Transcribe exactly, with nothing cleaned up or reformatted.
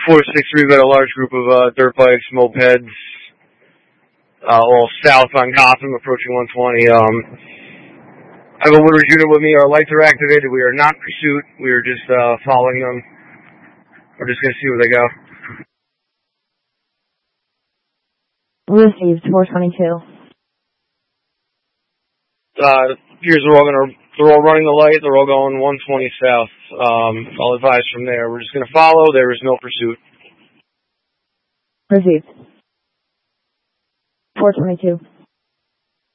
four six three, we've got a large group of uh, dirt bikes, mopeds, uh, all south on Gotham, approaching one twenty. Um, I have a Woodridge unit with me. Our lights are activated. We are not in pursuit. We are just uh, following them. We're just going to see where they go. Received, four twenty-two. Uh, appears they're all going to, they're all running the light. They're all going one twenty south. Um, I'll advise from there. We're just going to follow. There is no pursuit. Received. four twenty-two.